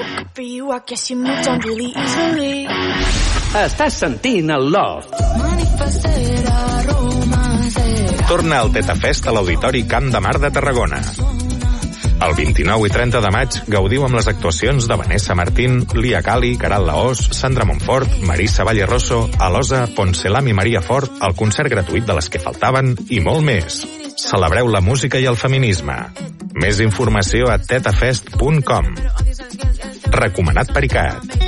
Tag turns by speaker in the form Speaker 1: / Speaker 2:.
Speaker 1: For you, I guess you moved on really easily.
Speaker 2: Estàs sentint el Loft.
Speaker 3: Torna al Teta Fest a l'Auditori Camp de Mar de Tarragona. El 29 i 30 de maig gaudiu amb les actuacions de Vanessa Martín, Lia Cali, Caral Laós, Sandra Montfort, Marisa Valle Rosso, Alosa, Poncelam i Maria Fort, el concert gratuït de Les que faltaven i molt més. Celebreu la música i el feminisme. Més informació a tetafest.com. Recomanat per ICAT.